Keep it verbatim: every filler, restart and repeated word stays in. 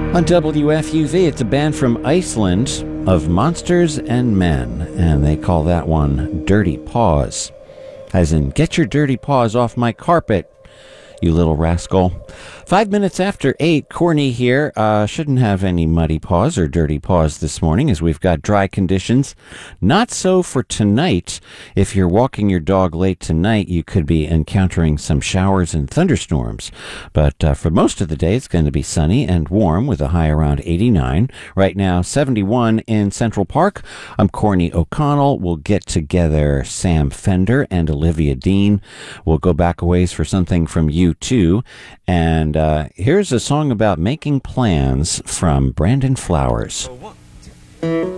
On W F U V, it's a band from Iceland of Monsters and Men, and they call that one Dirty Paws. As in, get your dirty paws off my carpet, you little rascal. Five minutes after eight, Corny here. Uh, shouldn't have any muddy paws or dirty paws this morning as we've got dry conditions. Not so for tonight. If you're walking your dog late tonight, you could be encountering some showers and thunderstorms. But uh, for most of the day, it's going to be sunny and warm with a high around eighty-nine. Right now, seventy-one in Central Park. I'm Corny O'Connell. We'll get together Sam Fender and Olivia Dean. We'll go back a ways for something from U two. And uh, here's a song about making plans from Brandon Flowers. One, two.